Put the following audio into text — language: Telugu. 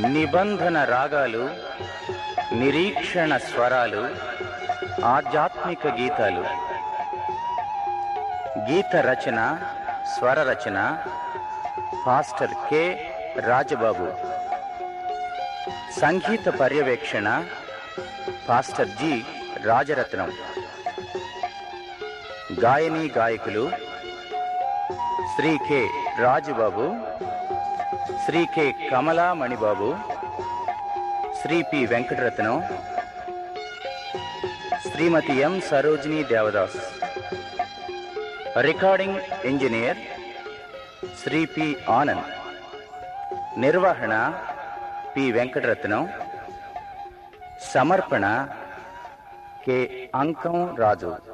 నిబంధన రాగాలు, నిరీక్షణ స్వరాలు, ఆధ్యాత్మిక గీతాలు. గీత రచన, స్వర రచన పాస్టర్ కె రాజబాబు. సంగీత పర్యవేక్షణ పాస్టర్ జి రాజరత్నం. గాయని గాయకులు Shri K Rajubabu, Shri K కమలామణిబాబు, Shri P Venkataratnam, శ్రీమతి ఎం Sarojini Devdas. Recording engineer Shri P Anand. నిర్వహణ పి వెంకటరత్నం. సమర్పణ కె అంకం రాజు.